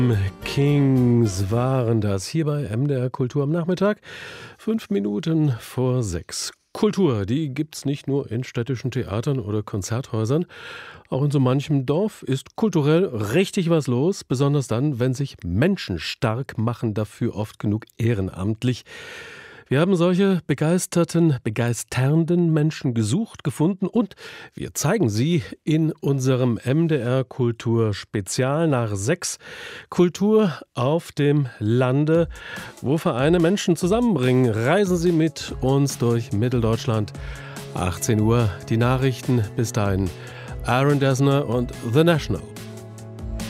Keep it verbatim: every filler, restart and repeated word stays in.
Kings waren das hier bei M D R Kultur am Nachmittag. Fünf Minuten vor sechs. Kultur, die gibt's nicht nur in städtischen Theatern oder Konzerthäusern. Auch in so manchem Dorf ist kulturell richtig was los, besonders dann, wenn sich Menschen stark machen, dafür oft genug ehrenamtlich. Wir haben solche begeisterten, begeisternden Menschen gesucht, gefunden und wir zeigen sie in unserem M D R Kultur Spezial nach sechs. Kultur auf dem Lande, wo Vereine Menschen zusammenbringen. Reisen Sie mit uns durch Mitteldeutschland. achtzehn Uhr, die Nachrichten. Bis dahin Aaron Dessner und The National.